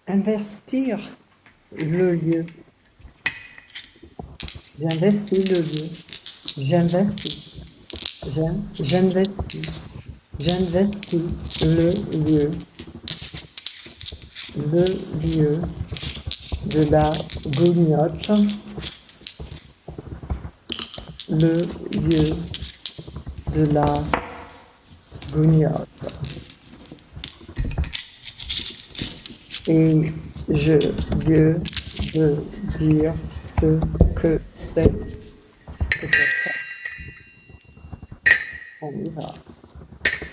Investir le lieu. J'investis le lieu. J'investis. J'investis. J'investis le lieu. Le lieu de la gougnotte. Le lieu de la gougnotte. Et je lieu de dire ce que c'est que c'est. On y va.